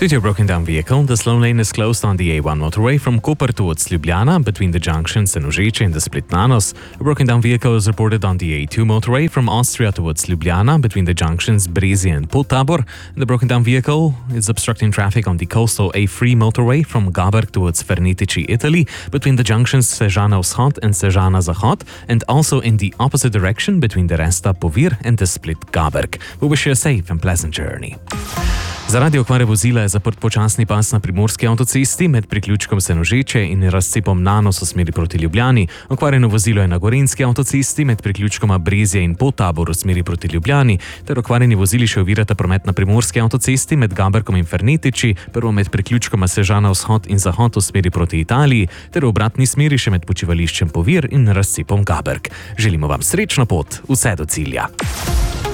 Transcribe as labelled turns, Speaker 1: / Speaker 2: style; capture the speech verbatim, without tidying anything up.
Speaker 1: Due to a broken down vehicle, the slow lane is closed on the A one motorway from Koper towards Ljubljana between the junctions Senožeče and the split Nanos. A broken down vehicle is reported on the A two motorway from Austria towards Ljubljana between the junctions Brezje and Podtabor. The broken down vehicle is obstructing traffic on the coastal A three motorway from Gaberg towards Fernetici, Italy between the junctions Sežana Vzhod and Sežana Zahod, and also in the opposite direction between the Resta Povir and the split Gaberg. We wish you a safe and pleasant journey. Zaradi okvare vozila je zaprt počasni pas na primorski avtocesti med priključkom Senožeče in razcepom Nanos v smeri proti Ljubljani. Okvarjeno vozilo je na gorenjski avtocesti med priključkoma Brezje in Podtabor v smeri proti Ljubljani, ter okvarjeni vozili še ovirata promet na primorski avtocesti med Gaberkom in Fernetici, prvo med priključkoma Sežana Vzhod in Zahod v smeri proti Italiji, ter v obratni smeri še med počivališčem Povir in razcepom Gaberg. Želimo vam srečno pot, vse do cilja.